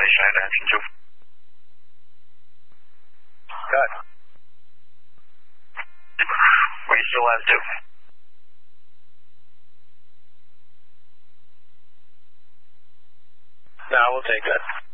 station at engine 2. Good. We still have 2. No, we'll take that.